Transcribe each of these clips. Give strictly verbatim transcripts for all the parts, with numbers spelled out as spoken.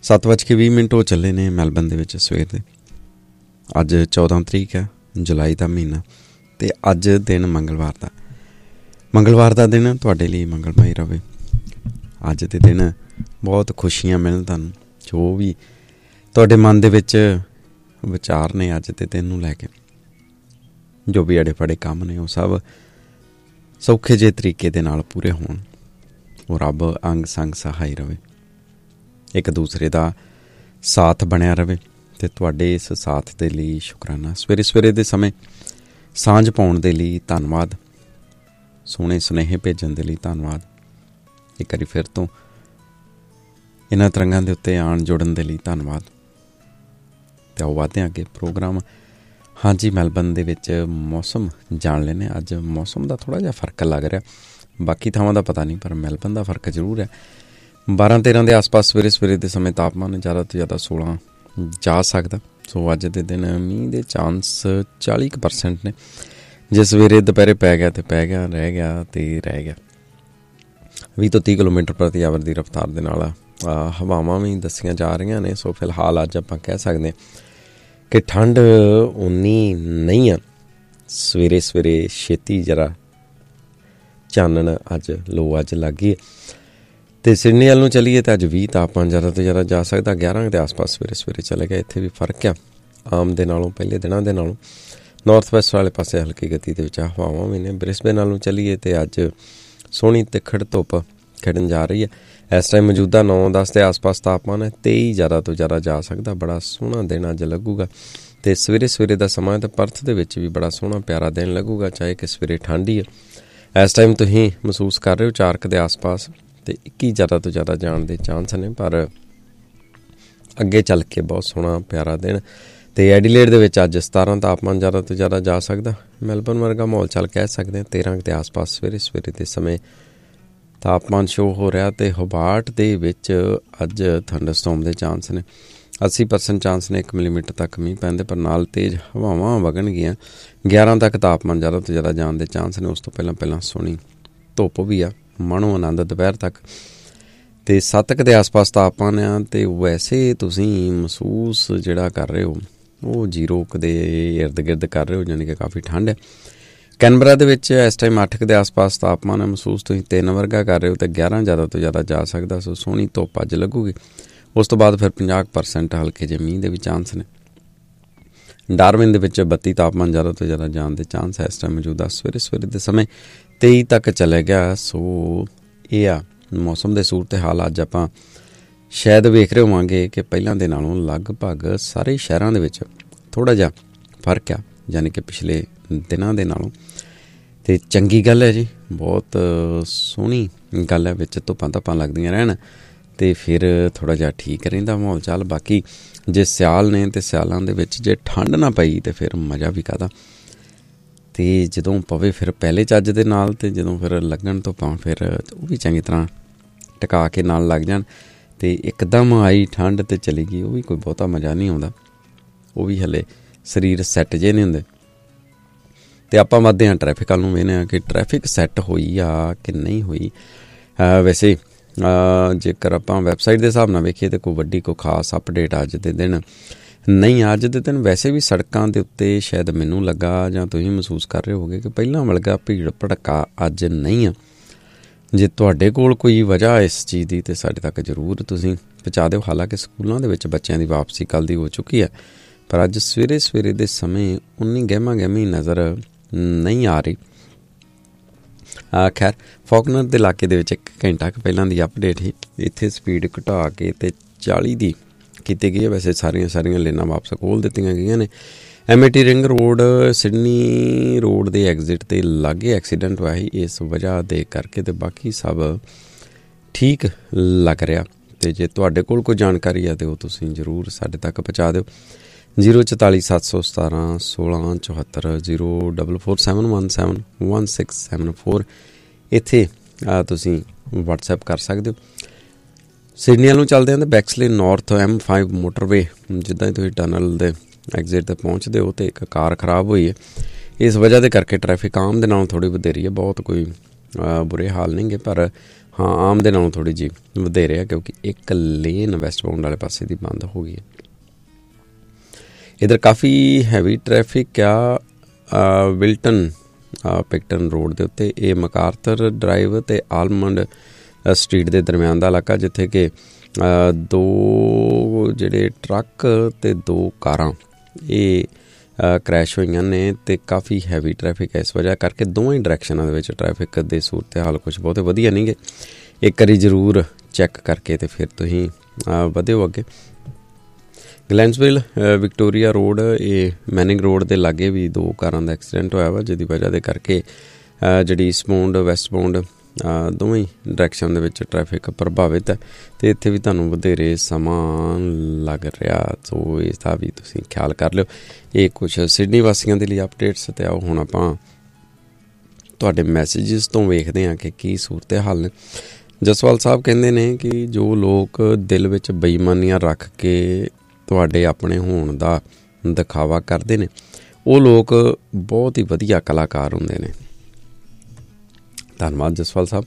ਸੱਤ ਵੱਜ ਕੇ ਵੀਹ ਮਿੰਟ ਹੋ ਚੱਲੇ ਨੇ ਮੈਲਬਨ ਦੇ ਵਿੱਚ ਸਵੇਰ ਦੇ। ਅੱਜ ਚੌਦਾਂ ਤਰੀਕ ਹੈ, ਜੁਲਾਈ ਦਾ ਮਹੀਨਾ, ਅਤੇ ਅੱਜ ਦਿਨ ਮੰਗਲਵਾਰ ਦਾ। ਮੰਗਲਵਾਰ ਦਾ ਦਿਨ ਤੁਹਾਡੇ ਲਈ ਮੰਗਲਮਈ ਰਹੇ। ਅੱਜ ਦੇ ਦਿਨ ਬਹੁਤ ਖੁਸ਼ੀਆਂ ਮਿਲਣ ਤੁਹਾਨੂੰ, ਜੋ ਵੀ ਤੁਹਾਡੇ ਮਨ ਦੇ ਵਿੱਚ ਵਿਚਾਰ ਨੇ ਅੱਜ ਦੇ ਦਿਨ ਨੂੰ ਲੈ ਕੇ, ਜੋ ਵੀ ਅੜੇ ਫੜੇ ਕੰਮ ਨੇ, ਉਹ ਸਭ ਸੌਖੇ ਜਿਹੇ ਤਰੀਕੇ ਦੇ ਨਾਲ ਪੂਰੇ ਹੋਣ। ਉਹ ਰੱਬ ਅੰਗ ਸੰਗ ਸਹਾਈ ਰਹੇ, ਇੱਕ ਦੂਸਰੇ ਦਾ ਸਾਥ ਬਣਿਆ ਰਹੇ, ਅਤੇ ਤੁਹਾਡੇ ਇਸ ਸਾਥ ਦੇ ਲਈ ਸ਼ੁਕਰਾਨਾ। ਸਵੇਰੇ ਸਵੇਰੇ ਦੇ ਸਮੇਂ ਸਾਂਝ ਪਾਉਣ ਦੇ ਲਈ ਧੰਨਵਾਦ, ਸੋਹਣੇ ਸੁਨੇਹੇ ਭੇਜਣ ਦੇ ਲਈ ਧੰਨਵਾਦ। ਇੱਕ ਵਾਰੀ ਫਿਰ ਤੋਂ ਇਹਨਾਂ ਤਰੰਗਾਂ ਦੇ ਉੱਤੇ ਆਉਣ ਜੁੜਨ ਦੇ ਲਈ ਧੰਨਵਾਦ। ਅਤੇ ਆਓ ਵਧਦੇ ਹਾਂ ਅੱਗੇ ਪ੍ਰੋਗਰਾਮ। ਹਾਂਜੀ, ਮੈਲਬਨ ਦੇ ਵਿੱਚ ਮੌਸਮ ਜਾਣ ਲੈਂਦੇ। ਅੱਜ ਮੌਸਮ ਦਾ ਥੋੜ੍ਹਾ ਜਿਹਾ ਫਰਕ ਲੱਗ ਰਿਹਾ, ਬਾਕੀ ਥਾਵਾਂ ਦਾ ਪਤਾ ਨਹੀਂ, ਪਰ ਮੈਲਬਨ ਦਾ ਫਰਕ ਜ਼ਰੂਰ ਹੈ। ਬਾਰਾਂ ਤੇਰ੍ਹਾਂ ਦੇ ਆਸ ਪਾਸ ਸਵੇਰੇ ਸਵੇਰੇ ਦੇ ਸਮੇਂ ਤਾਪਮਾਨ ਜ਼ਿਆਦਾ ਤੋਂ ਜ਼ਿਆਦਾ ਸੋਲਾਂ ਜਾ ਸਕਦਾ। ਸੋ ਅੱਜ ਦੇ ਦਿਨ ਮੀਂਹ ਦੇ ਚਾਂਸ ਚਾਲੀ ਕੁ ਪਰਸੈਂਟ ਨੇ। ਜੇ ਸਵੇਰੇ ਦੁਪਹਿਰੇ ਪੈ ਗਿਆ ਤਾਂ ਪੈ ਗਿਆ, ਰਹਿ ਗਿਆ ਅਤੇ ਰਹਿ ਗਿਆ। ਵੀਹ ਤੋਂ ਤੀਹ ਕਿਲੋਮੀਟਰ ਪ੍ਰਤੀ ਆਵਰ ਦੀ ਰਫਤਾਰ ਦੇ ਨਾਲ ਹਵਾਵਾਂ ਵੀ ਦੱਸੀਆਂ ਜਾ ਰਹੀਆਂ ਨੇ। ਸੋ ਫਿਲਹਾਲ ਅੱਜ ਆਪਾਂ ਕਹਿ ਸਕਦੇ ਹਾਂ ਕਿ ਠੰਡ ਉਨੀ ਨਹੀਂ ਆ। ਸਵੇਰੇ ਸਵੇਰੇ ਛੇਤੀ ਜਰਾ ਚਾਨਣ ਅੱਜ ਲੋ ਅੱਜ ਲੱਗ ਗਈ। ਅਤੇ ਸਿਡਨੀ ਵੱਲ ਨੂੰ ਚੱਲੀਏ ਤਾਂ ਅੱਜ ਵੀਹ ਤਾਪਮਾਨ ਜ਼ਿਆਦਾ ਤੋਂ ਜ਼ਿਆਦਾ ਜਾ ਸਕਦਾ। ਗਿਆਰਾਂ ਦੇ ਆਸ ਪਾਸ ਸਵੇਰੇ ਸਵੇਰੇ ਚਲੇ ਗਿਆ। ਇੱਥੇ ਵੀ ਫਰਕ ਆ ਆਮ ਦੇ ਨਾਲੋਂ, ਪਹਿਲੇ ਦਿਨਾਂ ਦੇ ਨਾਲੋਂ। ਨੌਰਥ ਵੈਸਟ ਵਾਲੇ ਪਾਸੇ ਹਲਕੀ ਗਤੀ ਦੇ ਵਿੱਚ ਹਵਾਵਾਂ ਵੀ ਨੇ। ਬ੍ਰਿਸਬੇਨ ਵੱਲ ਨੂੰ ਚੱਲੀਏ ਅਤੇ ਅੱਜ ਸੋਹਣੀ ਤਿੱਖੜ ਧੁੱਪ ਖਿੜਨ ਜਾ ਰਹੀ ਹੈ। ਇਸ ਟਾਈਮ ਮੌਜੂਦਾ ਨੌ ਦਸ ਦੇ ਆਸ ਪਾਸ ਤਾਪਮਾਨ ਹੈ। ਤੇਈ ਜ਼ਿਆਦਾ ਤੋਂ ਜ਼ਿਆਦਾ ਜਾ ਸਕਦਾ। ਬੜਾ ਸੋਹਣਾ ਦਿਨ ਅੱਜ ਲੱਗੂਗਾ। ਅਤੇ ਸਵੇਰੇ ਸਵੇਰੇ ਦਾ ਸਮਾਂ ਤਾਂ ਪਰਥ ਦੇ ਵਿੱਚ ਵੀ ਬੜਾ ਸੋਹਣਾ ਪਿਆਰਾ ਦਿਨ ਲੱਗੂਗਾ, ਚਾਹੇ ਕਿ ਸਵੇਰੇ ਠੰਡ ਹੀ ਹੈ। ਇਸ ਟਾਈਮ ਤੁਸੀਂ ਮਹਿਸੂਸ ਕਰ ਰਹੇ ਹੋ ਚਾਰ ਕੁ ਦੇ ਆਸ ਪਾਸ, ਅਤੇ ਇੱਕੀ ਜ਼ਿਆਦਾ ਤੋਂ ਜ਼ਿਆਦਾ ਜਾਣ ਦੇ ਚਾਂਸ ਨੇ, ਪਰ ਅੱਗੇ ਚੱਲ ਕੇ ਬਹੁਤ ਸੋਹਣਾ ਪਿਆਰਾ ਦਿਨ। ਅਤੇ ਐਡੀਲੇਡ ਦੇ ਵਿੱਚ ਅੱਜ ਸਤਾਰਾਂ ਤਾਪਮਾਨ ਜ਼ਿਆਦਾ ਤੋਂ ਜ਼ਿਆਦਾ ਜਾ ਸਕਦਾ। ਮੈਲਬਨ ਵਰਗਾ ਮਾਹੌਲ ਚੱਲ ਕਹਿ ਸਕਦੇ ਹਾਂ। ਤੇਰ੍ਹਾਂ ਦੇ ਆਸ ਪਾਸ ਸਵੇਰੇ ਸਵੇਰੇ ਦੇ ਸਮੇਂ ਤਾਪਮਾਨ ਸ਼ੋਅ ਹੋ ਰਿਹਾ। ਅਤੇ ਹੋਬਾਰਟ ਦੇ ਵਿੱਚ ਅੱਜ ਥੰਡਰਸਟੋਰਮ ਦੇ ਚਾਂਸ ਨੇ। ਅੱਸੀ ਪਰਸੈਂਟ ਚਾਂਸ ਨੇ ਇੱਕ ਮਿਲੀਮੀਟਰ ਤੱਕ ਮੀਂਹ ਪੈਂਦੇ, ਪਰ ਨਾਲ ਤੇਜ਼ ਹਵਾਵਾਂ ਵਗਣਗੀਆਂ। ਗਿਆਰਾਂ ਤੱਕ ਤਾਪਮਾਨ ਜ਼ਿਆਦਾ ਤੋਂ ਜ਼ਿਆਦਾ ਜਾਣ ਦੇ ਚਾਂਸ ਨੇ। ਉਸ ਤੋਂ ਪਹਿਲਾਂ ਪਹਿਲਾਂ ਸੋਹਣੀ ਧੁੱਪ ਵੀ ਆ, ਮਾਣੋ ਆਨੰਦ ਦੁਪਹਿਰ ਤੱਕ। ਅਤੇ ਸੱਤ ਕੁ ਦੇ ਆਸ ਪਾਸ ਤਾਪਮਾਨ ਆ। ਅਤੇ ਵੈਸੇ ਤੁਸੀਂ ਮਹਿਸੂਸ ਜਿਹੜਾ ਕਰ ਰਹੇ ਹੋ ਉਹ ਜੀਰੋ ਕੁ ਦੇ ਇਰਦ ਗਿਰਦ ਕਰ ਰਹੇ ਹੋ, ਯਾਨੀ ਕਿ ਕਾਫੀ ਠੰਡ ਹੈ। ਕੈਨਬਰਾ ਦੇ ਵਿੱਚ ਇਸ ਟਾਈਮ ਅੱਠ ਕੁ ਦੇ ਆਸ ਪਾਸ ਤਾਪਮਾਨ ਹੈ। ਮਹਿਸੂਸ ਤੁਸੀਂ ਤਿੰਨ ਵਰਗਾ ਕਰ ਰਹੇ ਹੋ, ਅਤੇ ਗਿਆਰਾਂ ਜ਼ਿਆਦਾ ਤੋਂ ਜ਼ਿਆਦਾ ਜਾ ਸਕਦਾ। ਸੋ ਸੋਹਣੀ ਧੁੱਪ ਅੱਜ ਲੱਗੂਗੀ। ਉਸ ਤੋਂ ਬਾਅਦ ਫਿਰ ਪੰਜਾਹ ਪਰਸੈਂਟ ਹਲਕੇ ਜਿਹੇ ਮੀਂਹ ਦੇ ਵੀ ਚਾਂਸ ਨੇ। ਡਾਰਵਿਨ ਦੇ ਵਿੱਚ ਬੱਤੀ ਤਾਪਮਾਨ ਜ਼ਿਆਦਾ ਤੋਂ ਜ਼ਿਆਦਾ ਜਾਣ ਦੇ ਚਾਂਸ ਹੈ। ਇਸ ਟਾਈਮ ਮੌਜੂਦਾ ਸਵੇਰੇ ਸਵੇਰੇ ਦੇ ਸਮੇਂ ਤੇਈ ਤੱਕ ਚਲੇ ਗਿਆ। ਸੋ ਇਹ ਆ ਮੌਸਮ ਦੇ ਸੂਰਤ ਹਾਲ। ਅੱਜ ਆਪਾਂ ਸ਼ਾਇਦ ਵੇਖ ਰਹੇ ਹੋਵਾਂਗੇ ਕਿ ਪਹਿਲਾਂ ਦੇ ਨਾਲੋਂ ਲਗਭਗ ਸਾਰੇ ਸ਼ਹਿਰਾਂ ਦੇ ਵਿੱਚ ਥੋੜ੍ਹਾ ਜਿਹਾ ਫਰਕ ਆ, ਯਾਨੀ ਕਿ ਪਿਛਲੇ ਦਿਨਾਂ ਦੇ ਨਾਲੋਂ। ਅਤੇ ਚੰਗੀ ਗੱਲ ਹੈ ਜੀ, ਬਹੁਤ ਸੋਹਣੀ ਗੱਲ ਹੈ। ਵਿੱਚ ਧੁੱਪਾਂ ਧੁੱਪਾਂ ਲੱਗਦੀਆਂ ਰਹਿਣ ਅਤੇ ਫਿਰ ਥੋੜ੍ਹਾ ਜਿਹਾ ਠੀਕ ਰਹਿੰਦਾ ਮਾਹੌਲ ਚਾਲ। ਬਾਕੀ ਜੇ ਸਿਆਲ ਨੇ ਅਤੇ ਸਿਆਲਾਂ ਦੇ ਵਿੱਚ ਜੇ ਠੰਡ ਨਾ ਪਈ ਤਾਂ ਫਿਰ ਮਜ਼ਾ ਵੀ ਕਾਹਦਾ। ਅਤੇ ਜਦੋਂ ਪਵੇ ਫਿਰ ਪਹਿਲੇ ਚੱਜ ਦੇ ਨਾਲ, ਅਤੇ ਜਦੋਂ ਫਿਰ ਲੱਗਣ ਧੁੱਪਾਂ ਫਿਰ ਉਹ ਵੀ ਚੰਗੀ ਤਰ੍ਹਾਂ ਟਿਕਾ ਕੇ ਨਾਲ ਲੱਗ ਜਾਣ। ਅਤੇ ਇੱਕਦਮ ਆਈ ਠੰਡ ਅਤੇ ਚਲੀ ਗਈ, ਉਹ ਵੀ ਕੋਈ ਬਹੁਤਾ ਮਜ਼ਾ ਨਹੀਂ ਆਉਂਦਾ। ਉਹ ਵੀ ਹਲੇ ਸਰੀਰ ਸੈੱਟ ਜਿਹੇ ਨਹੀਂ ਹੁੰਦੇ। ਅਤੇ ਆਪਾਂ ਵੱਧਦੇ ਹਾਂ ਟਰੈਫਿਕ ਵੱਲ ਨੂੰ, ਵੇਖਦੇ ਹਾਂ ਕਿ ਟਰੈਫਿਕ ਸੈੱਟ ਹੋਈ ਆ ਕਿ ਨਹੀਂ ਹੋਈ। ਵੈਸੇ ਜੇਕਰ ਆਪਾਂ ਵੈਬਸਾਈਟ ਦੇ ਹਿਸਾਬ ਨਾਲ ਵੇਖੀਏ ਤਾਂ ਕੋਈ ਵੱਡੀ ਕੋਈ ਖਾਸ ਅਪਡੇਟ ਅੱਜ ਦੇ ਦਿਨ ਨਹੀਂ। ਅੱਜ ਦੇ ਦਿਨ ਵੈਸੇ ਵੀ ਸੜਕਾਂ ਦੇ ਉੱਤੇ ਸ਼ਾਇਦ ਮੈਨੂੰ ਲੱਗਾ ਜਾਂ ਤੁਸੀਂ ਮਹਿਸੂਸ ਕਰ ਰਹੇ ਹੋਗੇ ਕਿ ਪਹਿਲਾਂ ਵਰਗਾ ਭੀੜ ਭੜੱਕਾ ਅੱਜ ਨਹੀਂ ਆ। ਜੇ ਤੁਹਾਡੇ ਕੋਲ ਕੋਈ ਵਜ੍ਹਾ ਇਸ ਚੀਜ਼ ਦੀ ਤਾਂ ਸਾਡੇ ਤੱਕ ਜ਼ਰੂਰ ਤੁਸੀਂ ਪਹੁੰਚਾ ਦਿਓ। ਹਾਲਾਂਕਿ ਸਕੂਲਾਂ ਦੇ ਵਿੱਚ ਬੱਚਿਆਂ ਦੀ ਵਾਪਸੀ ਕੱਲ੍ਹ ਦੀ ਹੋ ਚੁੱਕੀ ਹੈ, ਪਰ ਅੱਜ ਸਵੇਰੇ ਸਵੇਰੇ ਦੇ ਸਮੇਂ ਉਨੀ ਗਹਿਮਾ ਗਹਿਮੀ ਨਜ਼ਰ ਨਹੀਂ ਆ ਰਹੀ। ਖੈਰ, ਫੋਕਨਰ ਦੇ ਇਲਾਕੇ ਦੇ ਵਿੱਚ ਇੱਕ ਘੰਟਾ ਕੁ ਪਹਿਲਾਂ ਦੀ ਅਪਡੇਟ ਸੀ। ਇੱਥੇ ਸਪੀਡ ਘਟਾ ਕੇ ਅਤੇ ਚਾਲੀ ਦੀ ਕੀਤੀ ਗਈ ਹੈ। ਵੈਸੇ ਸਾਰੀਆਂ ਸਾਰੀਆਂ ਲੇਨਾਂ ਵਾਪਸ ਖੋਲ੍ਹ ਦਿੱਤੀਆਂ ਗਈਆਂ ਨੇ। M A T ring road Sydney road ਦੇ ਐਗਜ਼ਿਟ 'ਤੇ ਲਾਗੇ ਐਕਸੀਡੈਂਟ ਹੋਇਆ ਸੀ, ਇਸ ਵਜ੍ਹਾ ਦੇ ਕਰਕੇ। ਅਤੇ ਬਾਕੀ ਸਭ ਠੀਕ ਲੱਗ ਰਿਹਾ। ਅਤੇ ਜੇ ਤੁਹਾਡੇ ਕੋਲ ਕੋਈ ਜਾਣਕਾਰੀ ਹੈ ਤਾਂ ਉਹ ਤੁਸੀਂ ਜ਼ਰੂਰ ਸਾਡੇ ਤੱਕ ਪਹੁੰਚਾ ਦਿਓ। ਜ਼ੀਰੋ ਚੁਤਾਲੀ ਸੱਤ ਸੌ ਸਤਾਰਾਂ ਸੋਲਾਂ ਚੁਹੱਤਰ zero double four seven one seven one six seven four ਇੱਥੇ ਤੁਸੀਂ ਵਟਸਐਪ ਕਰ ਸਕਦੇ ਹੋ। ਸਿਡਨੀ ਵੱਲ ਨੂੰ ਚੱਲਦੇ ਹਾਂ ਤਾਂ ਬੈਕਸਲੇ ਨੌਰਥ ਐਮ ਫਾਈਵ ਮੋਟਰਵੇ, ਜਿੱਦਾਂ ਹੀ ਤੁਸੀਂ ਟਨਲ ਦੇ ਐਗਜ਼ਿਟ 'ਤੇ ਪਹੁੰਚਦੇ ਹੋ ਅਤੇ ਇੱਕ ਕਾਰ ਖਰਾਬ ਹੋਈ ਹੈ। ਇਸ ਵਜ੍ਹਾ ਦੇ ਕਰਕੇ ਟਰੈਫਿਕ ਆਮ ਦੇ ਨਾਲੋਂ ਥੋੜ੍ਹੀ ਵਧੇਰੀ ਹੈ। ਬਹੁਤ ਕੋਈ ਬੁਰੇ ਹਾਲ ਨਹੀਂ ਗੇ, ਪਰ ਹਾਂ ਆਮ ਦੇ ਨਾਲੋਂ ਥੋੜ੍ਹੀ ਜਿਹੀ ਵਧੇਰੇ ਆ, ਕਿਉਂਕਿ ਇੱਕ ਲੇਨ ਵੈਸਟ ਬਾਉਂਡ ਵਾਲੇ ਪਾਸੇ ਦੀ ਬੰਦ ਹੋ ਗਈ ਹੈ। ਇੱਧਰ ਕਾਫੀ ਹੈਵੀ ਟਰੈਫਿਕ ਆ ਵਿਲਟਨ ਪਿਕਟਨ ਰੋਡ ਦੇ ਉੱਤੇ। ਇਹ ਮਕਾਰਥਰ ਡਰਾਈਵ ਅਤੇ ਆਲਮੰਡ ਸਟਰੀਟ ਦੇ ਦਰਮਿਆਨ ਦਾ ਇਲਾਕਾ, ਜਿੱਥੇ ਕਿ ਦੋ ਜਿਹੜੇ ਟਰੱਕ ਅਤੇ ਦੋ ਕਾਰਾਂ ਇਹ ਕਰੈਸ਼ ਹੋਈਆਂ ਨੇ ਅਤੇ ਕਾਫੀ ਹੈਵੀ ਟਰੈਫਿਕ ਹੈ। ਇਸ ਵਜ੍ਹਾ ਕਰਕੇ ਦੋਵੇਂ ਡਾਇਰੈਕਸ਼ਨਾਂ ਦੇ ਵਿੱਚ ਟਰੈਫਿਕ ਦੇ ਸੂਰਤ ਹਾਲ ਕੁਛ ਬਹੁਤੇ ਵਧੀਆ ਨਹੀਂ ਗੇ। ਇੱਕ ਵਾਰੀ ਜ਼ਰੂਰ ਚੈੱਕ ਕਰਕੇ ਅਤੇ ਫਿਰ ਤੁਸੀਂ ਵਧਿਓ ਅੱਗੇ। ਗਲੈਂਸਵਿਲ ਵਿਕਟੋਰੀਆ ਰੋਡ, ਇਹ ਮੈਨਿੰਗ ਰੋਡ ਦੇ ਲਾਗੇ ਵੀ ਦੋ ਕਾਰਾਂ ਦਾ ਐਕਸੀਡੈਂਟ ਹੋਇਆ ਵਾ, ਜਿਹਦੀ ਵਜ੍ਹਾ ਦੇ ਕਰਕੇ ਜਿਹੜੀ ਈਸਟ ਬਾਉਂਡ ਵੈਸਟ ਬਾਉਂਡ ਦੋਵੇਂ ਡਾਇਰੈਕਸ਼ਨ ਦੇ ਵਿੱਚ ਟਰੈਫਿਕ ਪ੍ਰਭਾਵਿਤ ਹੈ ਅਤੇ ਇੱਥੇ ਵੀ ਤੁਹਾਨੂੰ ਵਧੇਰੇ ਸਮਾਂ ਲੱਗ ਰਿਹਾ, ਸੋ ਇਸ ਦਾ ਵੀ ਤੁਸੀਂ ਖਿਆਲ ਕਰ ਲਿਓ। ਇਹ ਕੁਛ ਸਿਡਨੀ ਵਾਸੀਆਂ ਦੇ ਲਈ ਅਪਡੇਟਸ। ਅਤੇ ਆਓ ਹੁਣ ਆਪਾਂ ਤੁਹਾਡੇ ਮੈਸੇਜਿਸ ਤੋਂ ਵੇਖਦੇ ਹਾਂ ਕਿ ਕੀ ਸੂਰਤ ਹਾਲ ਨੇ। ਜਸਵਾਲ ਸਾਹਿਬ ਕਹਿੰਦੇ ਨੇ ਕਿ ਜੋ ਲੋਕ ਦਿਲ ਵਿੱਚ ਬੇਈਮਾਨੀਆਂ ਰੱਖ ਕੇ ਤੁਹਾਡੇ ਆਪਣੇ ਹੋਣ ਦਾ ਦਿਖਾਵਾ ਕਰਦੇ ਨੇ, ਉਹ ਲੋਕ ਬਹੁਤ ਹੀ ਵਧੀਆ ਕਲਾਕਾਰ ਹੁੰਦੇ ਨੇ। ਧੰਨਵਾਦ ਜਸਵਾਲ ਸਾਹਿਬ।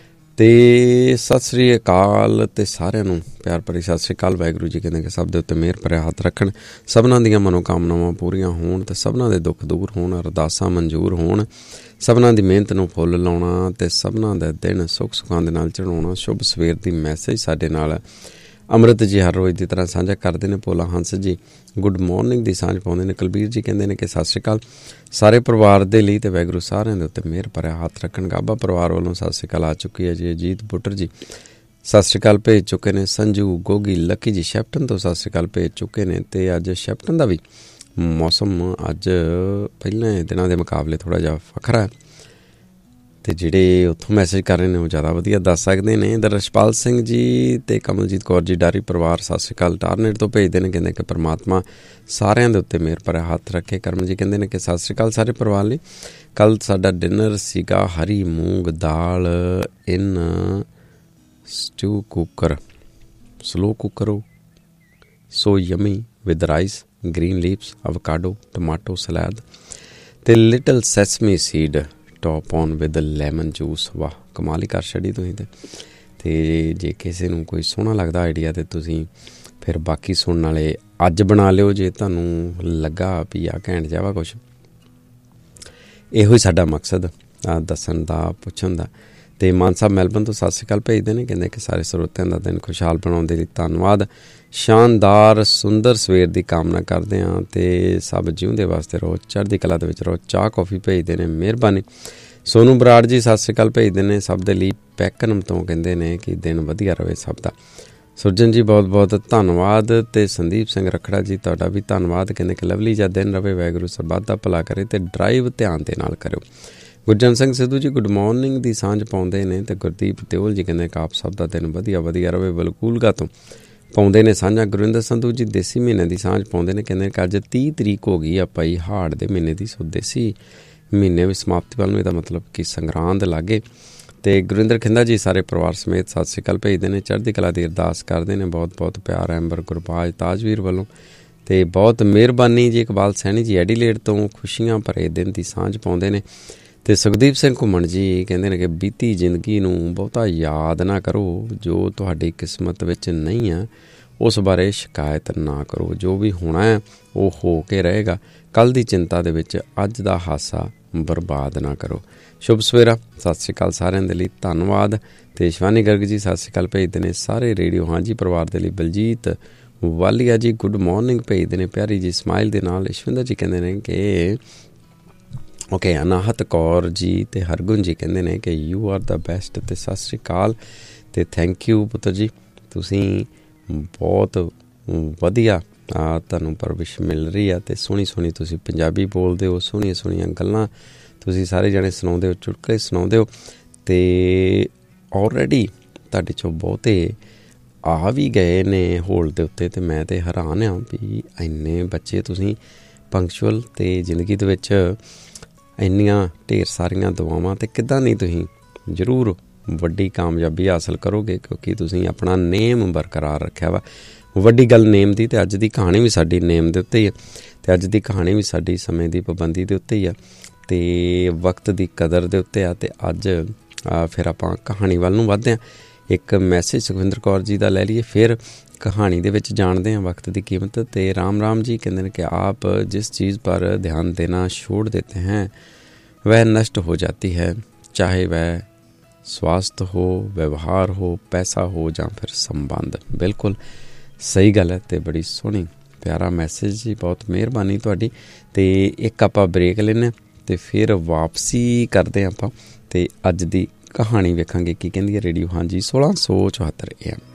ਅਤੇ ਸਤਿ ਸ਼੍ਰੀ ਅਕਾਲ ਅਤੇ ਸਾਰਿਆਂ ਨੂੰ ਪਿਆਰ ਭਰੀ ਸਤਿ ਸ਼੍ਰੀ ਅਕਾਲ। ਵਾਹਿਗੁਰੂ ਜੀ ਕਹਿੰਦੇ ਕਿ ਸਭ ਦੇ ਉੱਤੇ ਮਿਹਰ ਭਰਿਆ ਹੱਥ ਰੱਖਣ, ਸਭਨਾਂ ਦੀਆਂ ਮਨੋਕਾਮਨਾਵਾਂ ਪੂਰੀਆਂ ਹੋਣ ਅਤੇ ਸਭਨਾਂ ਦੇ ਦੁੱਖ ਦੂਰ ਹੋਣ, ਅਰਦਾਸਾਂ ਮਨਜ਼ੂਰ ਹੋਣ, ਸਭਨਾਂ ਦੀ ਮਿਹਨਤ ਨੂੰ ਫੁੱਲ ਲਾਉਣਾ ਅਤੇ ਸਭਨਾਂ ਦਾ ਦਿਨ ਸੁੱਖ ਸੁੱਖਾਂ ਦੇ ਨਾਲ ਚੜ੍ਹਾਉਣਾ। ਸ਼ੁਭ ਸਵੇਰ ਦੀ ਮੈਸੇਜ ਸਾਡੇ ਨਾਲ ਅੰਮ੍ਰਿਤ ਜੀ ਹਰ ਰੋਜ਼ ਦੀ ਤਰ੍ਹਾਂ ਸਾਂਝਾ ਕਰਦੇ ਨੇ। ਭੋਲਾ ਹੰਸ ਜੀ ਗੁੱਡ ਮੋਰਨਿੰਗ ਦੀ ਸਾਂਝ ਪਾਉਂਦੇ ਨੇ। ਕੁਲਬੀਰ ਜੀ ਕਹਿੰਦੇ ਨੇ ਕਿ ਸਤਿ ਸ਼੍ਰੀ ਅਕਾਲ ਸਾਰੇ ਪਰਿਵਾਰ ਦੇ ਲਈ ਅਤੇ ਵਾਹਿਗੁਰੂ ਸਾਰਿਆਂ ਦੇ ਉੱਤੇ ਮਿਹਰ ਭਰਿਆ ਹੱਥ ਰੱਖਣ। ਗਾਬਾ ਪਰਿਵਾਰ ਵੱਲੋਂ ਸਤਿ ਸ਼੍ਰੀ ਅਕਾਲ ਆ ਚੁੱਕੀ ਹੈ ਜੀ। ਅਜੀਤ ਬੁੱਟਰ ਜੀ ਸਤਿ ਸ਼੍ਰੀ ਅਕਾਲ ਭੇਜ ਚੁੱਕੇ ਨੇ। ਸੰਜੂ ਗੋਗੀ ਲੱਕੀ ਜੀ ਸ਼ੈਪਟਨ ਤੋਂ ਸਤਿ ਸ਼੍ਰੀ ਅਕਾਲ ਭੇਜ ਚੁੱਕੇ ਨੇ। ਅਤੇ ਅੱਜ ਸ਼ੈਪਟਨ ਦਾ ਵੀ ਮੌਸਮ ਅੱਜ ਪਹਿਲੇ ਦਿਨਾਂ ਦੇ ਮੁਕਾਬਲੇ ਥੋੜ੍ਹਾ ਜਿਹਾ ਵੱਖਰਾ ਹੈ, ਅਤੇ ਜਿਹੜੇ ਉੱਥੋਂ ਮੈਸੇਜ ਕਰ ਰਹੇ ਨੇ ਉਹ ਜ਼ਿਆਦਾ ਵਧੀਆ ਦੱਸ ਸਕਦੇ ਨੇ। ਇੱਧਰ ਰਸ਼ਪਾਲ ਸਿੰਘ ਜੀ ਅਤੇ ਕਮਲਜੀਤ ਕੌਰ ਜੀ ਡਾਰੀ ਪਰਿਵਾਰ ਸਤਿ ਸ਼੍ਰੀ ਅਕਾਲ ਟਾਰਨੇਟ ਤੋਂ ਭੇਜਦੇ ਨੇ। ਕਹਿੰਦੇ ਕਿ ਪਰਮਾਤਮਾ ਸਾਰਿਆਂ ਦੇ ਉੱਤੇ ਮਿਹਰ ਭਰਿਆ ਹੱਥ ਰੱਖੇ। ਕਰਮ ਜੀ ਕਹਿੰਦੇ ਨੇ ਕਿ ਸਤਿ ਸ਼੍ਰੀ ਅਕਾਲ ਸਾਰੇ ਪਰਿਵਾਰ ਲਈ। ਕੱਲ੍ਹ ਸਾਡਾ ਡਿਨਰ ਸੀਗਾ ਹਰੀ ਮੂੰਗ ਦਾਲ ਇਨ ਸਟਿਊ ਕੁੱਕਰ, ਸਲੋ ਕੁੱਕਰ ਹੋ ਸੋ yummy with rice, green leaves, ਅਵਕਾਡੋ, tomato salad ਅਤੇ little ਸੈਸਮੀ seed top on with lemon juice. ਵਾਹ ਕਮਾਲ ਹੀ ਕਰ ਛੱਡੀ ਤੁਸੀਂ ਤਾਂ। ਅਤੇ ਜੇ ਕਿਸੇ ਨੂੰ ਕੋਈ ਸੋਹਣਾ ਲੱਗਦਾ ਆਈਡੀਆ ਤਾਂ ਤੁਸੀਂ ਫਿਰ ਬਾਕੀ ਸੁਣਨ ਵਾਲੇ ਅੱਜ ਬਣਾ ਲਿਓ, ਜੇ ਤੁਹਾਨੂੰ ਲੱਗਾ ਵੀ ਆ ਘੈਂਟ ਜਾਵਾ ਕੁਛ। ਇਹੋ ਹੀ ਸਾਡਾ ਮਕਸਦ ਦੱਸਣ ਦਾ, ਪੁੱਛਣ ਦਾ। ਅਤੇ ਮਾਨ ਸਾਹਿਬ ਮੈਲਬਨ ਤੋਂ ਸਤਿ ਸ਼੍ਰੀ ਅਕਾਲ ਭੇਜਦੇ ਨੇ। ਕਹਿੰਦੇ ਕਿ ਸਾਰੇ ਸਰੋਤਿਆਂ ਦਾ ਦਿਨ ਖੁਸ਼ਹਾਲ ਬਣਾਉਣ ਦੇ ਲਈ ਧੰਨਵਾਦ। ਸ਼ਾਨਦਾਰ ਸੁੰਦਰ ਸਵੇਰ ਦੀ ਕਾਮਨਾ ਕਰਦੇ ਹਾਂ ਅਤੇ ਸਭ ਜਿਉਂਦੇ ਵਾਸਤੇ ਰਹੋ, ਚੜ੍ਹਦੀ ਕਲਾ ਦੇ ਵਿੱਚ ਰਹੋ। ਚਾਹ ਕੌਫੀ ਭੇਜਦੇ ਨੇ, ਮਿਹਰਬਾਨੀ। ਸੋਨੂੰ ਬਰਾੜ ਜੀ ਸਤਿ ਸ਼੍ਰੀ ਅਕਾਲ ਭੇਜਦੇ ਨੇ ਸਭ ਦੇ ਲਈ ਪੈਕਨਮ ਤੋਂ। ਕਹਿੰਦੇ ਨੇ ਕਿ ਦਿਨ ਵਧੀਆ ਰਹੇ ਸਭ ਦਾ। ਸੁਰਜਨ ਜੀ ਬਹੁਤ ਬਹੁਤ ਧੰਨਵਾਦ। ਅਤੇ ਸੰਦੀਪ ਸਿੰਘ ਰਖੜਾ ਜੀ ਤੁਹਾਡਾ ਵੀ ਧੰਨਵਾਦ। ਕਹਿੰਦੇ ਕਿ ਲਵਲੀ ਜਿਹਾ ਦਿਨ ਰਹੇ, ਵਾਹਿਗੁਰੂ ਸਰਬੱਤ ਦਾ ਭਲਾ ਕਰੇ ਅਤੇ ਡਰਾਈਵ ਧਿਆਨ ਦੇ ਨਾਲ ਕਰਿਓ। ਗੁਰਜਨ ਸਿੰਘ ਸਿੱਧੂ ਜੀ ਗੁੱਡ ਮੋਰਨਿੰਗ ਦੀ ਸਾਂਝ ਪਾਉਂਦੇ ਨੇ। ਅਤੇ ਗੁਰਦੀਪ ਦਿਓਲ ਜੀ ਕਹਿੰਦੇ ਕਿ ਆਪ ਸਭ ਦਾ ਦਿਨ ਵਧੀਆ ਵਧੀਆ ਰਹੇ, ਬਲਕੂਲਗਾ ਤੋਂ ਪਾਉਂਦੇ ਨੇ ਸਾਂਝਾ। ਗੁਰਵਿੰਦਰ ਸੰਧੂ ਜੀ ਦੇਸੀ ਮਹੀਨੇ ਦੀ ਸਾਂਝ ਪਾਉਂਦੇ ਨੇ। ਕਹਿੰਦੇ ਕਿ ਅੱਜ ਤੀਹ ਤਰੀਕ ਹੋ ਗਈ ਆ ਭਾਈ ਹਾੜ ਦੇ ਮਹੀਨੇ ਦੀ, ਸੋ ਦੇਸੀ ਮਹੀਨੇ ਵੀ ਸਮਾਪਤੀ ਵੱਲ ਨੂੰ, ਇਹਦਾ ਮਤਲਬ ਕਿ ਸੰਗਰਾਂਦ ਲਾਗੇ। ਅਤੇ ਗੁਰਵਿੰਦਰ ਖਿੰਦਾ ਜੀ ਸਾਰੇ ਪਰਿਵਾਰ ਸਮੇਤ ਸਤਿ ਸ਼੍ਰੀ ਅਕਾਲ ਭੇਜਦੇ ਨੇ, ਚੜ੍ਹਦੀ ਕਲਾ ਦੀ ਅਰਦਾਸ ਕਰਦੇ ਨੇ। ਬਹੁਤ ਬਹੁਤ ਪਿਆਰ ਐਂਬਰ ਗੁਰਬਾਜ ਤਾਜਵੀਰ ਵੱਲੋਂ। ਅਤੇ ਬਹੁਤ ਮਿਹਰਬਾਨੀ ਜੀ ਇਕਬਾਲ ਸੈਣੀ ਜੀ ਐਡੀਲੇਡ ਤੋਂ ਖੁਸ਼ੀਆਂ ਭਰੇ ਦਿਨ ਦੀ ਸਾਂਝ ਪਾਉਂਦੇ ਨੇ। ਅਤੇ ਸੁਖਦੀਪ ਸਿੰਘ ਘੁੰਮਣ ਜੀ ਕਹਿੰਦੇ ਨੇ ਕਿ ਬੀਤੀ ਜ਼ਿੰਦਗੀ ਨੂੰ ਬਹੁਤਾ ਯਾਦ ਨਾ ਕਰੋ, ਜੋ ਤੁਹਾਡੀ ਕਿਸਮਤ ਵਿੱਚ ਨਹੀਂ ਆ ਉਸ ਬਾਰੇ ਸ਼ਿਕਾਇਤ ਨਾ ਕਰੋ। ਜੋ ਵੀ ਹੋਣਾ ਹੈ ਉਹ ਹੋ ਕੇ ਰਹੇਗਾ। ਕੱਲ੍ਹ ਦੀ ਚਿੰਤਾ ਦੇ ਵਿੱਚ ਅੱਜ ਦਾ ਹਾਸਾ ਬਰਬਾਦ ਨਾ ਕਰੋ। ਸ਼ੁਭ ਸਵੇਰਾ, ਸਤਿ ਸ਼੍ਰੀ ਅਕਾਲ ਸਾਰਿਆਂ ਦੇ ਲਈ ਧੰਨਵਾਦ। ਅਤੇ ਸ਼ਿਵਾਨੀ ਗਰਗ ਜੀ ਸਤਿ ਸ਼੍ਰੀ ਅਕਾਲ ਭੇਜਦੇ ਨੇ ਸਾਰੇ ਰੇਡੀਓ ਹਾਂਜੀ ਪਰਿਵਾਰ ਦੇ ਲਈ। ਬਲਜੀਤ ਵਾਲੀਆ ਜੀ ਗੁੱਡ ਮੋਰਨਿੰਗ ਭੇਜਦੇ ਨੇ ਪਿਆਰੀ ਜੀ ਸਮਾਈਲ ਦੇ ਨਾਲ। ਇਸ਼ਵਿੰਦਰ ਜੀ ਕਹਿੰਦੇ ਨੇ ਕਿ ਓਕੇ। ਅਨਾਹਤ ਕੌਰ ਜੀ ਅਤੇ ਹਰਗੁਣ ਜੀ ਕਹਿੰਦੇ ਨੇ ਕਿ ਯੂ ਆਰ ਦਾ ਬੈਸਟ। ਅਤੇ ਸਤਿ ਸ਼੍ਰੀ ਅਕਾਲ ਅਤੇ ਥੈਂਕ ਯੂ ਪੁੱਤਰ ਜੀ, ਤੁਸੀਂ ਬਹੁਤ ਵਧੀਆ ਤੁਹਾਨੂੰ ਪਰਵਿਸ਼ ਮਿਲ ਰਹੀ ਆ। ਅਤੇ ਸੋਹਣੀ ਸੋਹਣੀ ਤੁਸੀਂ ਪੰਜਾਬੀ ਬੋਲਦੇ ਹੋ, ਸੋਹਣੀਆਂ ਸੋਹਣੀਆਂ ਗੱਲਾਂ ਤੁਸੀਂ ਸਾਰੇ ਜਣੇ ਸੁਣਾਉਂਦੇ ਹੋ, ਚੁਟਕਲੇ ਸੁਣਾਉਂਦੇ ਹੋ। ਅਤੇ ਆਲਰੇਡੀ ਤੁਹਾਡੇ 'ਚੋਂ ਬਹੁਤੇ ਆ ਵੀ ਗਏ ਨੇ ਹੋਲ ਦੇ ਉੱਤੇ। ਅਤੇ ਮੈਂ ਤਾਂ ਹੈਰਾਨ ਹਾਂ ਵੀ ਇੰਨੇ ਬੱਚੇ ਤੁਸੀਂ ਪੰਕਚੁਅਲ ਅਤੇ ਜ਼ਿੰਦਗੀ ਦੇ ਵਿੱਚ ਇੰਨੀਆਂ ਢੇਰ ਸਾਰੀਆਂ ਦੁਆਵਾਂ, ਅਤੇ ਕਿੱਦਾਂ ਨਹੀਂ ਤੁਸੀਂ ਜ਼ਰੂਰ ਵੱਡੀ ਕਾਮਯਾਬੀ ਹਾਸਲ ਕਰੋਗੇ, ਕਿਉਂਕਿ ਤੁਸੀਂ ਆਪਣਾ ਨੇਮ ਬਰਕਰਾਰ ਰੱਖਿਆ ਵਾ। ਵੱਡੀ ਗੱਲ ਨੇਮ ਦੀ। ਅਤੇ ਅੱਜ ਦੀ ਕਹਾਣੀ ਵੀ ਸਾਡੀ ਨੇਮ ਦੇ ਉੱਤੇ ਹੀ ਆ, ਅਤੇ ਅੱਜ ਦੀ ਕਹਾਣੀ ਵੀ ਸਾਡੀ ਸਮੇਂ ਦੀ ਪਾਬੰਦੀ ਦੇ ਉੱਤੇ ਹੀ ਆ, ਅਤੇ ਵਕਤ ਦੀ ਕਦਰ ਦੇ ਉੱਤੇ ਆ। ਅਤੇ ਅੱਜ फिर आपां कहानी वल नूं वधदे हां। एक मैसेज सुखविंदर कौर जी दा लै लईए, फिर कहानी दे विच जानदे हैं वक्त की कीमत। ते राम राम जी कहते हैं कि आप जिस चीज़ पर ध्यान देना छोड़ देते हैं वह नष्ट हो जाती है, चाहे वह स्वास्थ्य हो, व्यवहार हो, पैसा हो या फिर संबंध। बिल्कुल सही गल है ते बड़ी सोहनी प्यारा मैसेज जी, बहुत मेहरबानी तुहाडी। ते एक आपां ब्रेक लैने ते फिर वापसी करदे आपां ते अज दी कहानी वेखांगे की कहंदी है रेडियो हाँ जी सोलह सौ चौहत्तर ए एम।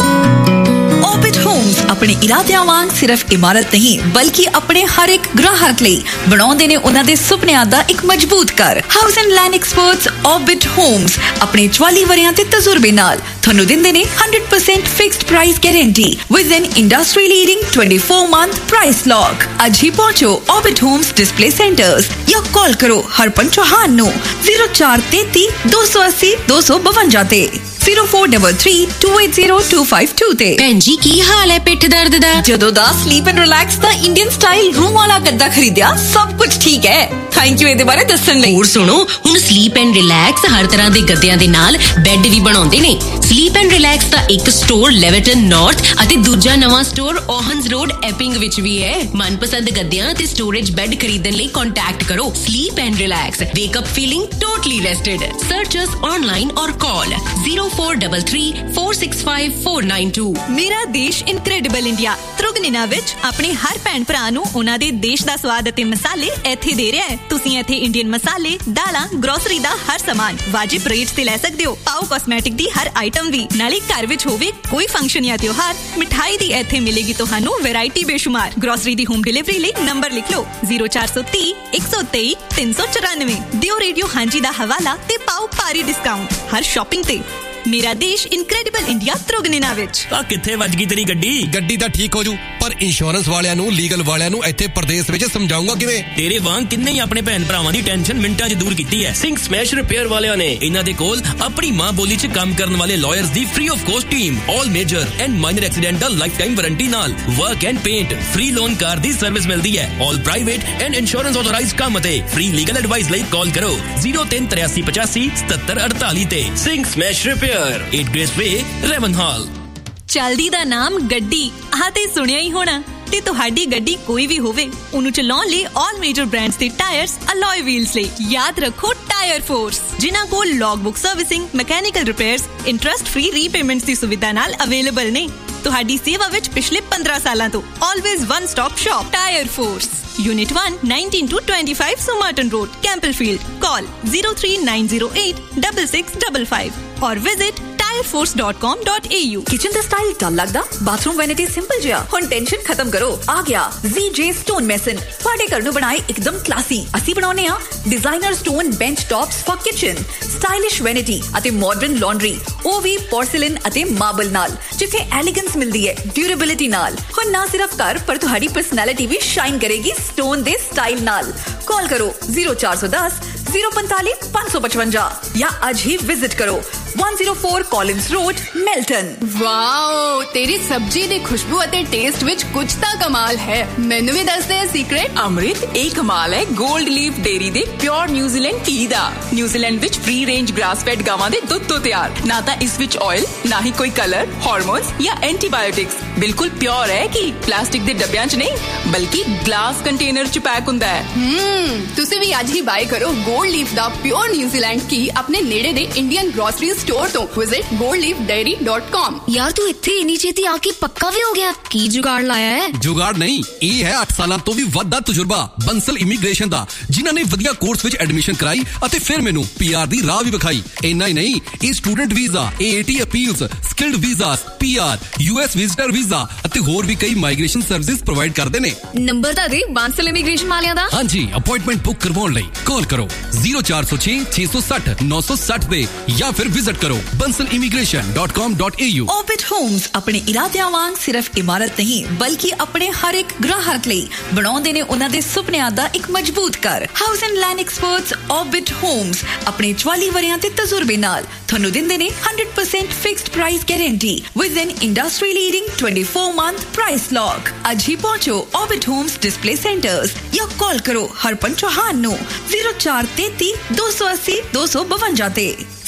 ऑर्बिट होम्स अपने इरादिਆਂ ਵਾਂਗ सिर्फ इमारत नहीं बल्कि अपने हर एक ग्राहक ਲਈ ਬਣਾਉਂਦੇ ਨੇ ਉਹਨਾਂ ਦੇ ਸੁਪਨਿਆਂ ਦਾ ਇੱਕ ਮਜ਼ਬੂਤ ਘਰ। House and land experts orbit Holmes ਆਪਣੇ ਚੁਆਲੀ ਵਰਿਆਂ ਦੇ ਤਜਰਬੇ ਨਾਲ ਤੁਹਾਨੂੰ ਦਿੰਦੇ ਨੇ one hundred percent fixed price guarantee with N industry leading twenty-four month price lock. ਅੱਜ ਹੀ ਪਹੁੰਚੋ ऑर्बिट होम्स डिस्प्ले सेंटर्स ਜਾਂ ਕਾਲ ਕਰੋ ਹਰਪਨ ਚੌਹਾਨ ਨੂੰ zero four three three two eight zero two two five ਤੇ zero four three three two eight zero two five two ਤੇ। ਭੈਣ ਜੀ ਕੀ ਹਾਲ ਹੈ ਪਿੱਠ ਦਰਦ ਦਾ? ਜਦੋਂ ਦਾ sleep and relax the Indian style room ਵਾਲਾ ਗੱਦਾ ਖਰੀਦਿਆ ਸਭ ਕੁਝ ਠੀਕ ਹੈ। ਥੈਂਕ ਯੂ ਇਹਦੇ ਬਾਰੇ ਦੱਸਣ ਲਈ। ਹੋਰ ਸੁਣੋ, ਹੁਣ ਸਲੀਪ ਐਂਡ ਰਿਲੈਕਸ ਹਰ ਤਰ੍ਹਾਂ ਦੇ ਗੱਦਿਆਂ ਦੇ ਨਾਲ ਬੈੱਡ ਵੀ ਬਣਾਉਂਦੇ ਨੇ। ਸਲੀਪ ਐਂਡ ਰਿਲੈਕਸ ਦਾ ਇੱਕ ਸਟੋਰ ਲੈਵਰਟਨ ਨਾਰਥ ਅਤੇ ਦੂਜਾ ਨਵਾਂ ਸਟੋਰ ਓਹਨਸ ਰੋਡ ਐਪਿੰਗ ਵਿੱਚ ਵੀ ਹੈ। ਮਨਪਸੰਦ ਗੱਦਿਆਂ ਤੇ ਸਟੋਰੇਜ ਬੈੱਡ ਖਰੀਦਣ ਲਈ ਕੰਟੈਕਟ ਕਰੋ sleep and relax. ਵੇਕ up feeling totally ਰੈਸਟਡ। Search us online ਔਰ ਕਾਲ zero four three three four six five four nine two। ਮੇਰਾ ਦੇਸ਼ ਇਨਕ੍ਰੈਡੀਬਲ ਇੰਡੀਆ ਤ੍ਰਿਗੁਨੀਨਾ ਵਿੱਚ ਆਪਣੇ ਹਰ ਭੈਣ ਭਰਾ ਨੂੰ ਉਹਨਾਂ ਦੇ ਦੇਸ਼ ਦਾ ਸਵਾਦ ਅਤੇ ਮਸਾਲੇ ਇੱਥੇ ਦੇ ਰਿਹਾ ਹੈ। ਤੁਸੀਂ ਇੱਥੇ ਇੰਡੀਅਨ ਮਸਾਲੇ, ਦਾਲਾਂ, ਗਰੋਸਰੀ ਦਾ ਹਰ ਸਾਮਾਨ ਵਾਜਿਬ ਰੇਟ ਤੇ ਲੈ ਸਕਦੇ ਹੋ। ਪਾਓ ਕਾਸਮੈਟਿਕ ਦੀ ਹਰ ਆਈਟਮ ਵੀ। ਨਾਲੇ ਘਰ ਵਿੱਚ ਹੋਵੇ ਕੋਈ ਫੰਕਸ਼ਨ ਜਾਂ ਤਿਉਹਾਰ, ਮਿਠਾਈ ਦੀ ਇੱਥੇ ਮਿਲੇਗੀ ਤੁਹਾਨੂੰ ਵੈਰਾਈਟੀ ਬੇਸ਼ੁਮਾਰ। ਗਰੋਸਰੀ ਦੀ ਹੋਮ ਡਿਲੀਵਰੀ ਲਈ ਨੰਬਰ ਲਿਖ ਲਓ zero four three one two three three four nine। ਦਿਓ ਰੇਡੀਓ ਹਾਂਜੀ ਦਾ ਹਵਾਲਾ ਤੇ ਪਾਓ ਭਾਰੀ ਡਿਸਕਾਊਂਟ ਹਰ ਸ਼ਾਪਿੰਗ ਤੇ। ਮੇਰਾ ਦੇਸ਼ ਇਨਕ੍ਰੈਡੀਬਲ ਇੰਡੀਆ ਤ੍ਰਿਗੁਨੀਨਾ ਵਿੱਚ। ਆ ਕਿੱਥੇ ਵੱਜ ਗਈ ਤੇਰੀ ਗੱਡੀ? ਗੱਡੀ ਤਾਂ ਠੀਕ ਹੋ ਜੂ, ਪਰ ਇੰਸ਼ੋਰੈਂਸ ਵਾਲਿਆਂ ਨੂੰ, ਲੀਗਲ ਵਾਲਿਆਂ ਨੂੰ ਇੱਥੇ ਪ੍ਰਦੇਸ਼ ਵਿੱਚ ਸਮਝਾਉਂਗਾ ਕਿਵੇਂ? ਤੇਰੇ ਵਾਂਗ ਕਿੰਨੇ ਹੀ ਆਪਣੇ ਭੈਣ ਭਰਾਵਾਂ ਦੀ ਟੈਨਸ਼ਨ ਮਿੰਟਾਂ 'ਚ ਦੂਰ ਕੀਤੀ ਹੈ। ਸਿੰਘ ਸਮੈਸ਼ ਰਿਪੇਅਰ ਵਾਲਿਆਂ ਨੇ। ਇਹਨਾਂ ਦੇ ਕੋਲ ਆਪਣੀ ਮਾਂ ਬੋਲੀ 'ਚ ਕੰਮ ਕਰਨ ਵਾਲੇ lawyers the free of cost team, all major and minor accidental life time warranty ਨਾਲ work and paint, free loan car the service ਮਿਲਦੀ ਹੈ। ਆਲ ਪ੍ਰਾਈਵੇਟ ਐਂਡ ਇੰਸ਼ੋਰੈਂਸ ਆਥੋਰਾਈਜ਼ਡ ਕੰਮ ਅਤੇ ਫ੍ਰੀ ਲੀਗਲ ਐਡਵਾਈਸ ਲਈ ਕਾਲ ਕਰੋ zero three three eight five seven seven eight eight ਤੇ। Singh smash repair, eight Grace Way, Ravenhall। ਚਲਦੀ ਦਾ ਨਾਮ ਗੱਡੀ ਆਹ ਤੇ ਸੁਣਿਆ ਹੀ ਹੋਣਾ। ਤੇ ਤੁਹਾਡੀ ਗੱਡੀ ਕੋਈ ਵੀ ਹੋਵੇ, ਉਹਨੂੰ ਚਲਾਉਣ ਲਈ ਆਲ ਮੇਜਰ ਬ੍ਰਾਂਡਸ ਦੇ ਟਾਇਰਸ, ਅਲੋਏ ਵੀਲਸ ਲਈ ਯਾਦ ਰੱਖੋ ਟਾਇਰ ਫੋਰਸ, ਜਿਨ੍ਹਾਂ ਕੋਲ log book servicing, mechanical repairs, interest free repayments ਦੀ ਸੁਵਿਧਾ ਨਾਲ ਅਵੇਲੇਬਲ ਨੇ। ਤੁਹਾਡੀ ਸੇਵਾ ਵਿੱਚ ਪਿਛਲੇ ਪੰਦਰਾਂ ਸਾਲਾਂ ਤੋਂ always one stop shop tyre force. Unit one, nineteen to twenty-five Somerton Road, Campbellfield. Call zero three nine zero eight six six five five or visit tire force dot com dot a u। Kitchen the style ਡਲ ਲੱਗਦਾ? Bathroom vanity simple ਜਿਹਾ? ਹੁਣ tension ਖਤਮ ਕਰੋ, ਆ ਗਿਆ Z J Stone Mason। ਤੁਹਾਡੇ ਘਰ ਨੂੰ ਬਣਾਏ ਇੱਕਦਮ ਕਲਾਸੀ। ਅਸੀਂ ਬਣਾਉਨੇ ਆ designer stone bench tops for kitchen, stylish vanity ਅਤੇ ਮਾਡਰਨ ਲਾਂਡਰੀ, ਉਹ ਵੀ ਪੋਰਸਿਲਨ ਅਤੇ ਮਾਰਬਲ ਨਾਲ, ਜਿੱਥੇ ਐਲੀਗੈਂਸ ਮਿਲਦੀ ਹੈ ਡਿਊਰੇਬਿਲਿਟੀ ਨਾਲ। ਹੁਣ ਨਾ ਸਿਰਫ ਘਰ ਪਰ ਤੁਹਾਡੀ ਪਰਸਨੈਲਿਟੀ ਵੀ ਸ਼ਾਈਨ ਕਰੇਗੀ ਸਟੋਨ ਦੇ ਸਟਾਈਲ ਨਾਲ। ਕਾਲ ਕਰੋ zero four one zero zero four five five five five ਜਾਂ ਅੱਜ ਹੀ ਵਿਜ਼ਿਟ ਕਰੋ one oh four Collins Road, Melton। Wow, ਤੇਰੀ ਸਬਜ਼ੀ ਦੀ ਖੁਸ਼ਬੂ ਅਤੇ ਟੇਸਟ ਵਿੱਚ ਕੁਝ ਤਾਂ ਕਮਾਲ ਹੈ। ਮੈਨੂੰ ਵੀ ਦੱਸ ਦੇ ਸੀਕ੍ਰੇਟ। ਅੰਮ੍ਰਿਤ, ਇਹ ਕਮਾਲ ਹੈ ਗੋਲਡ ਲੀਫ ਡੇਰੀ ਦੇ ਪਿਓਰ ਨਿਊਜ਼ੀਲੈਂਡ ਟੀ ਦਾ। ਨਿਊਜ਼ੀਲੈਂਡ ਵਿੱਚ ਫ੍ਰੀ ਰੇਂਜ ਗ੍ਰਾਸ ਫੈਡ ਗਾਵਾਂ ਦੇ ਦੁੱਧ ਤੋਂ ਤਿਆਰ। ਨਾ ਤਾਂ ਇਸ ਵਿੱਚ ਆਇਲ, ਨਾ ਹੀ ਕੋਈ ਕਲਰ, ਹਾਰਮੋਨਸ ਜਾਂ ਐਂਟੀਬਾਇਓਟਿਕਸ। ਬਿਲਕੁਲ ਪਿਓਰ ਹੈ ਕਿ ਪਲਾਸਟਿਕ ਦੇ ਡੱਬਿਆਂ 'ਚ ਨਹੀਂ, ਬਲਕਿ ਗਲਾਸ ਕੰਟੇਨਰ 'ਚ ਪੈਕ ਹੁੰਦਾ ਹੈ। ਹਮ ਤੁਸੀਂ ਵੀ ਅੱਜ ਹੀ ਬਾਏ ਕਰੋ ਗੋਲਡ ਲੀਫ ਦਾ ਪਿਓਰ ਨਿਊਜ਼ੀਲੈਂਡ ਕੀ ਆਪਣੇ ਨੇੜੇ ਦੇ ਇੰਡੀਅਨ ਗ੍ਰੋਸਰੀ ਸਟੋਰ ਤੋਂ। Visit gold leaf dairy dot com। ਯਾਰ ਤੂੰ ਇੱਥੇ ਇੰਨੀ ਛੇਤੀ ਆ ਕੇ ਪੱਕਾ ਵੀ ਹੋ ਗਿਆ? ਕੀ ਜੁਗਾੜ ਲਾਇਆ ਹੈ? ਜੁਗਾੜ ਨਹੀਂ, ਇਹ ਹੈ ਅੱਠ ਸਾਲਾਂ ਤੋਂ ਵੀ ਵੱਧ ਦਾ ਤਜਰਬਾ ਬੰਸਲ ਇਮੀਗ੍ਰੇਸ਼ਨ ਦਾ, ਜਿਨ੍ਹਾਂ ਨੇ ਵਧੀਆ ਕੋਰਸ ਵਿੱਚ ਐਡਮਿਸ਼ਨ ਕਰਾਈ ਅਤੇ ਫਿਰ ਮੈਨੂੰ ਪੀ ਆਰ ਦੀ ਰਾਹ ਵੀ ਵਿਖਾਈ। ਇੰਨਾ ਹੀ ਨਹੀਂ, ਇਹ student visa, A A T appeals, skilled visas, P R, U S visitor visa ਅਤੇ ਹੋਰ ਵੀ ਕਈ ਮਾਈਗ੍ਰੇਸ਼ਨ ਸਰਵਿਸਿਜ਼ ਪ੍ਰੋਵਾਈਡ ਕਰਦੇ ਨੇ। ਨੰਬਰ ਤਾਂ ਦੇ ਬੰਸਲ ਇਮੀਗ੍ਰੇਸ਼ਨ ਵਾਲਿਆਂ ਦਾ। ਹਾਂਜੀ, ਅਪਾਇੰਟਮੈਂਟ ਬੁੱਕ ਕਰਵਾਉਣ ਲਈ ਕਾਲ ਕਰੋ zero four zero six six six zero nine six zero ਤੇ ਜਾਂ ਫਿਰ ਵਿਜ਼ਿਟ ਕਰੋ Bansal immigration dot com dot a u। Orbit Holmes ਆਪਣੇ ਇਰਾਦਿਆਂ ਵਾਂਗ ਸਿਰਫ ਇਮਾਰਤ ਨਹੀਂ ਬਲਕਿ ਆਪਣੇ ਹਰ ਇੱਕ ਗ੍ਰਾਹਕ ਲਈ ਬਣਾਉਂਦੇ ਨੇ ਉਹਨਾਂ ਦੇ ਸੁਪਨਿਆਂ ਦਾ ਇੱਕ ਮਜ਼ਬੂਤ ਘਰ। House and land experts orbit homes ਆਪਣੇ ਚੁਆਲੀ ਵਰਿਆਂ ਦੇ ਤਜਰਬੇ ਨਾਲ ਤੁਹਾਨੂੰ ਦਿੰਦੇ ਨੇ one hundred percent fixed price guarantee with N industry leading twenty-four month price lock. ਅੱਜ ਹੀ ਪਹੁੰਚੋ ऑर्बिट ਹੋਮਸ ਡਿਸਪਲੇ ਸੈਂਟਰਸ ਜਾਂ ਕਾਲ ਕਰੋ ਹਰਪਨ ਚੌਹਾਨ ਨੂੰ zero four three three two eight zero two two five five ਤੇ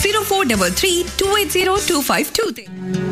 zero four three three two eight zero two five two ਤੇ।